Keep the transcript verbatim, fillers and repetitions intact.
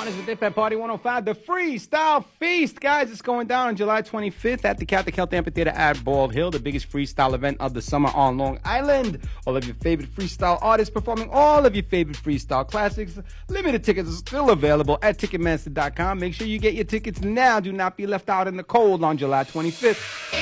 It's the Dip at Party one oh five, the Freestyle Feast. Guys, it's going down on July twenty-fifth at the Catholic Health Amphitheater at Bald Hill, the biggest freestyle event of the summer on Long Island. All of your favorite freestyle artists performing all of your favorite freestyle classics. Limited tickets are still available at Ticketmaster dot com. Make sure you get your tickets now. Do not be left out in the cold on July twenty-fifth.